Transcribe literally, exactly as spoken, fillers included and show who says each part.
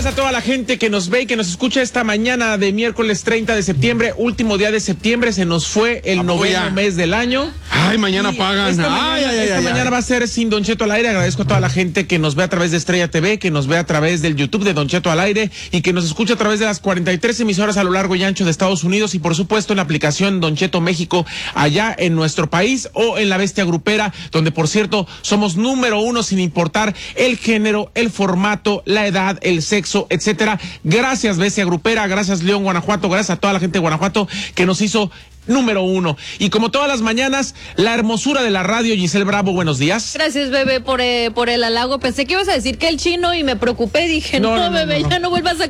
Speaker 1: gracias a toda la gente que nos ve y que nos escucha esta mañana de miércoles treinta de septiembre, último día de septiembre. Se nos fue el noveno mes del año.
Speaker 2: Ay, mañana
Speaker 1: y
Speaker 2: pagan.
Speaker 1: Esta
Speaker 2: ay,
Speaker 1: mañana,
Speaker 2: ay,
Speaker 1: esta
Speaker 2: ay,
Speaker 1: mañana
Speaker 2: ay.
Speaker 1: va a ser sin Don Cheto al aire. Agradezco a toda la gente que nos ve a través de Estrella T V, que nos ve a través del YouTube de Don Cheto al aire y que nos escucha a través de las cuarenta y tres emisoras a lo largo y ancho de Estados Unidos y por supuesto en la aplicación Don Cheto México allá en nuestro país o en la Bestia Grupera, donde por cierto somos número uno sin importar el género, el formato, la edad, el sexo, etcétera. Gracias Bestia Grupera, gracias León, Guanajuato, gracias a toda la gente de Guanajuato que nos hizo número uno. Y como todas las mañanas, la hermosura de la radio, Giselle Bravo, buenos días.
Speaker 3: Gracias, bebé, por, eh, por el halago. Pensé que ibas a decir que el chino y me preocupé. Dije, no,
Speaker 1: No, no, no,
Speaker 3: bebé,
Speaker 1: no, no.
Speaker 3: ya no vuelvas a